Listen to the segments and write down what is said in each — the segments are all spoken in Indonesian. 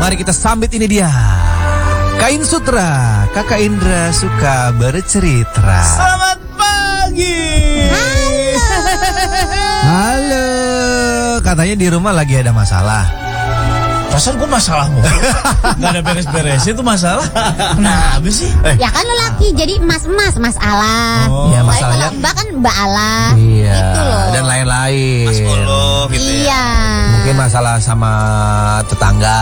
Mari kita sambit, ini dia Kain Sutra, Kakak Indra suka bercerita. Selamat pagi. Halo. Katanya di rumah lagi ada masalah. Pasal gue masalahmu. Gak ada beres-beres itu masalah. Kenapa sih? Ya kan lo laki, jadi emas-emas, Mas Allah. Ya, Soalnya masalahnya kalau Mbak kan Mbak Allah. Iya. Gitu loh. Dan lain-lain. Mas Olo gitu ya. Iya. Mungkin masalah sama tetangga.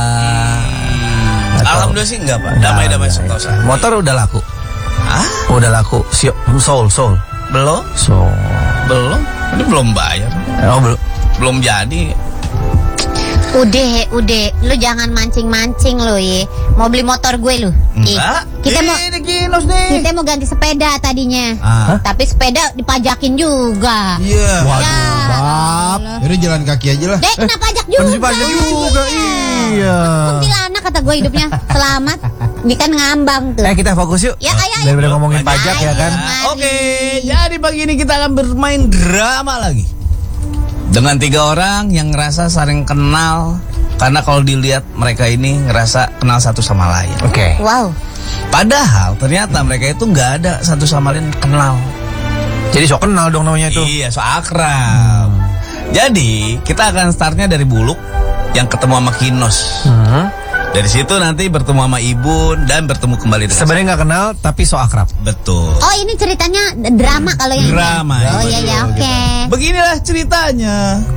Atau- Alhamdulillah sih enggak, Pak. Damai-damai sentosa. Motor udah laku. Hah? Udah laku. Soul. Belum? Belum? Ini belum bayar. Oh, belum. Belum jadi. Udah, lu jangan mancing-mancing lo ya. Mau beli motor gue lu. Enggak. Kita mau Ini Kinos nih. kita mau ganti sepeda tadinya. Ah. Tapi sepeda dipajakin juga. Iya. Ya, Bab. Yaudah jalan kaki aja lah. Dek, kena pajak juga. Kan pajak juga, iya. Kuntilanak kata gue hidupnya. Selamat. Dia kan ngambang tuh. Kita fokus yuk. Ya, ayo. Daripada ngomongin pajak ya kan. Mari. Oke, jadi pagi ini kita akan bermain drama lagi. Dengan 3 orang yang ngerasa saling kenal. Karena kalau dilihat mereka ini ngerasa kenal satu sama lain. Oke. Wow. Padahal ternyata mereka itu nggak ada satu sama lain kenal. Jadi sok kenal dong namanya itu. Iya, so akrab. Jadi kita akan startnya dari Buluk yang ketemu sama Kinos. Dari situ nanti bertemu sama Ibun dan bertemu kembali dengan Sebenarnya nggak kenal tapi sok akrab. betul. Oh, ini ceritanya drama kalau yang ini? Drama, Oh iya, iya, oke. Beginilah ceritanya.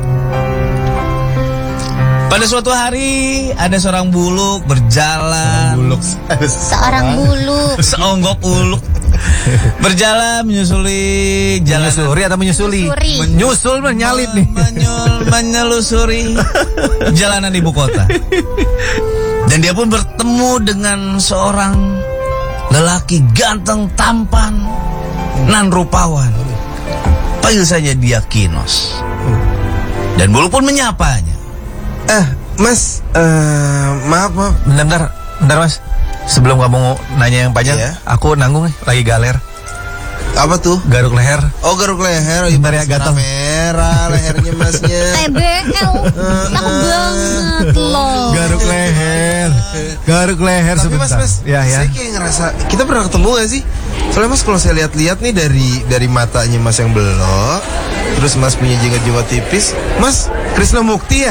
Pada suatu hari ada seorang buluk berjalan. Seorang bulu. Seonggok buluk berjalan menyusuli jalan. Menyusuri atau menyusuli? Menyusuri. Menyusul menyalip nih. Menyelusuri jalanan ibu kota. Dan dia pun bertemu dengan seorang lelaki ganteng, tampan, nan rupawan. Panggil saja dia Kinos. Dan Buluk pun menyapanya. Mas, maaf. Bentar mas. Sebelum kamu nanya yang panjang, Iya. aku nanggung nih, lagi galer. Apa tuh? Garuk leher. Oh, garuk leher. Bentar ya, gatel. Merah lehernya masnya. TBL. Takut banget loh. Garuk leher Tapi sebentar. mas, Ya. saya kayak ngerasa kita pernah ketemu gak sih? Soalnya mas kalau saya lihat-lihat nih dari matanya mas yang belok, terus mas punya jenggot-jenggot tipis, mas Krisna Mukti ya?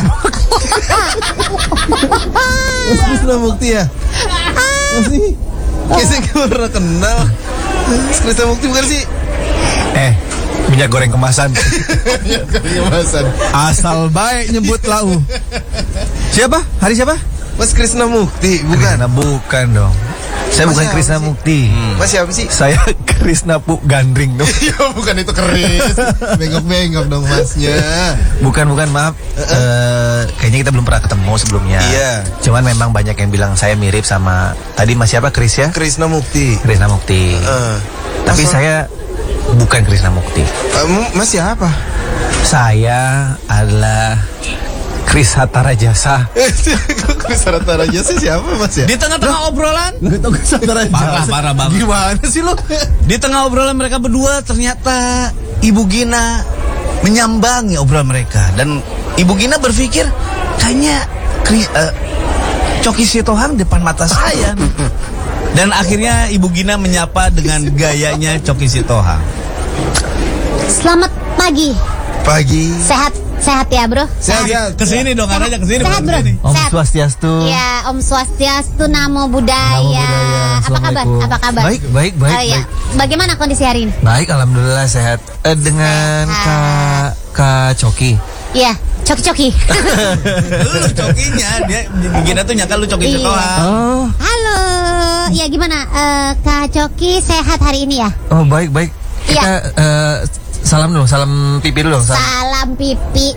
Mas Krisna Mukti ya? Masih? Kayak saya gak pernah kenal. Mas Krisna Mukti bukan sih? Minyak goreng kemasan. Kemasan. Asal baik nyebut lau. Siapa? Hari siapa? Mas Krisna Mukti bukan? Nah, bukan dong. Saya Mas bukan siapa Krisna sih? Mukti. Mas siapa sih? Saya Krisna Pu Gandring dong. Ya bukan itu keris. Bengok-bengok dong masnya. Bukan maaf. Kayaknya kita belum pernah ketemu sebelumnya. Iya. Cuman memang banyak yang bilang saya mirip sama tadi Mas siapa, Kris ya? Krisna Mukti. Krisna Mukti. Tapi Mas- saya bukan Krisna Mukti. Mas siapa? Saya adalah Kris Hatara Jasa. Kris Hatara Jasa siapa mas ya? Di tengah-tengah obrolan, Gak tau Kris Hatara parah banget. Gimana sih lo? Di tengah obrolan mereka berdua ternyata Ibu Gina menyambangi obrolan mereka dan Ibu Gina berpikir kayaknya Coki Sitohang depan mata saya. Dan akhirnya Ibu Gina menyapa dengan gayanya Coki Sitohang. Selamat pagi. Pagi. Sehat ya, Bro? Sehat. Kesini dong, arahnya kesini. Sehat, Bro. Om Sehat. Swastiastu. Ya, Om Swastiastu, Namo Buddhaya. Apa kabar? Assalamualaikum. Apa kabar? Baik. Oh ya. Bagaimana kondisi hari ini? Baik, alhamdulillah sehat. Dengan Kak Coki. Iya, coki-coki. Lu Cokinya, dia Gina tuh nyangka lu Coki Iya. Sitohang. Oh, Halo. Ya gimana? Kak Coki sehat hari ini ya? oh baik. Kita salam dong, salam pipi dulu dong. Salam pipi.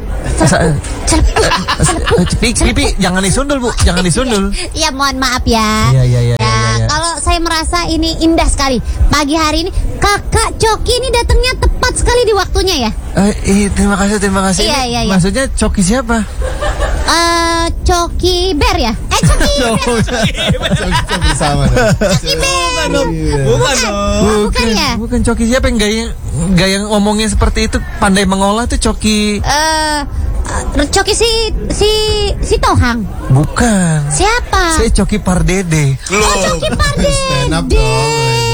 Pipi, jangan disundul Bu, jangan disundul. Ya mohon maaf ya. Iya. Kalau saya merasa ini indah sekali. Pagi hari ini Kakak Coki ini datangnya tepat sekali di waktunya ya. Terima kasih. Iya. Maksudnya Coki siapa? Coki Bear ya? Coki Bersama. Coki Bear. Bukan dong. Bukan ya? Bukan Coki siapa yang gaya ngomongnya seperti itu, pandai mengolah tuh Coki. Coki si Tohang. Bukan. Siapa? Saya Coki Pardede. Oh, Coki Pardede. Stand up dong.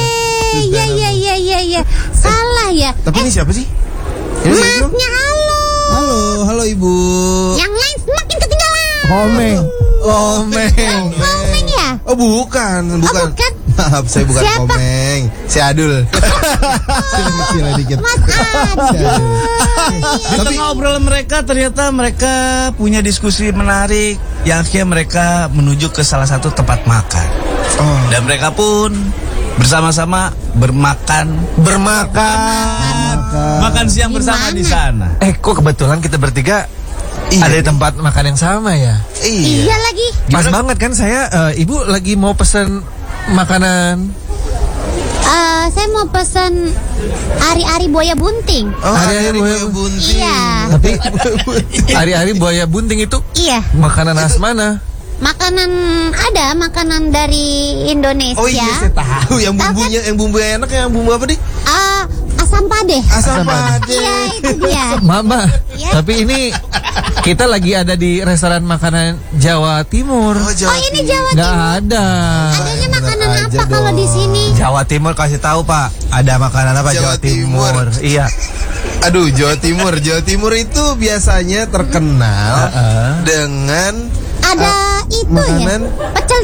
Iya. Salah ya. Tapi ini siapa sih? Ini siapa? Masnya halo. Halo ibu. Yang lain semakin ketinggalan. Omeng. Omeng. Komeng ya? Oh bukan. bukan. Maaf, saya bukan Siapa? Komeng. Saya Adul. Saya kecil dikit. Mas Adul. Di tengah obrolan mereka ternyata mereka punya diskusi menarik yang akhirnya mereka menuju ke salah satu tempat makan. Oh. Dan mereka pun bersama-sama bermakan makan siang Di bersama mana? di sana. Kok kebetulan kita bertiga Iya. ada di tempat makan yang sama ya? Iya lagi. Pas banget kan saya, ibu lagi mau pesen makanan. Saya mau pesan ari-ari buaya bunting. Oh, Hari-hari buaya buaya bunting. Iya. Tapi hari-hari buaya bunting itu Iya. makanan khas mana? Makanan dari Indonesia. Oh iya, saya tahu. Yang bumbunya enak, yang bumbu apa nih? Asam pade. Asam pade. Iya, itu dia. Mama, Iya. tapi ini kita lagi ada di restoran makanan Jawa Timur. Oh, Jawa Oh, ini Timur. Jawa Nggak Timur. ada. Adanya makanan aja apa kalau dong. di sini? Jawa Timur kasih tahu Pak, ada makanan apa Jawa Timur? Iya. Aduh, Jawa Timur. Jawa Timur itu biasanya terkenal dengan Ada itu makanan? ya. Pecel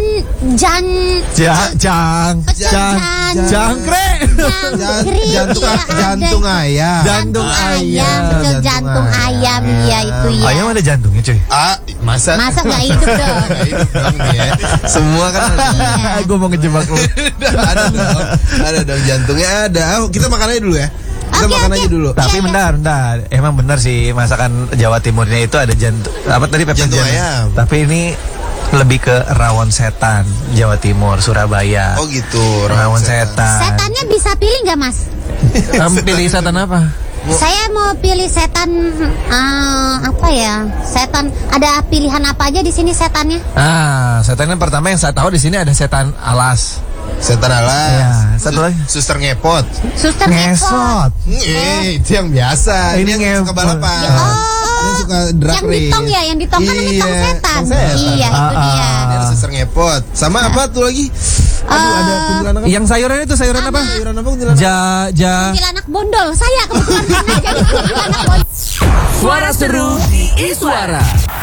Jangkrik. jangkrik. jantung, Iya, ada. jantung ayam. Jantung ayam. Pecel Jantung jantung ayam. ayam. Iya itu ya. Ayam ada jantungnya cuy. Masa nggak hidup dong? Nggak hidup dong, ya. Semua kan ada. Gue mau ngejebak lu. Ada dong jantungnya ada. Kita makan aja dulu ya. Kita Oke, makan oke. aja dulu. Tapi bentar. Emang benar sih masakan Jawa Timurnya itu ada jantung. Apa tadi pepes Jantung ayam. Tapi ini lebih ke rawon setan Jawa Timur, Surabaya. Oh gitu. Rawon setan. Setannya bisa pilih nggak mas? Kamu pilih setan apa? Saya mau pilih setan apa ya? Setan ada pilihan apa aja di sini setannya? Setan yang pertama yang saya tahu di sini ada setan alas. Setan alas. Iya, satu lagi. Suster ngepot. Suster ngepot. Itu yang biasa. Ini Ini yang suka ngepot. balapan. Ini suka drag Yang ditong ya, yang ditong kan namanya tong setan. tong setan. Iya, itu dia. Ini ada suster ngepot. Sama apa tuh lagi? Aduh, ada kuntilanak apa? Yang sayuran itu sayuran apa? Sayuran apa kuntilanak? Kuntilanak bondol. Saya kebetulan pernah jadi kuntilanak bondol. Suara seru di Iswara.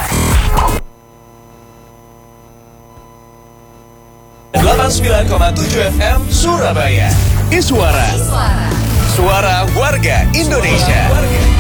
89,7 FM Surabaya. Iswara. Suara warga Indonesia.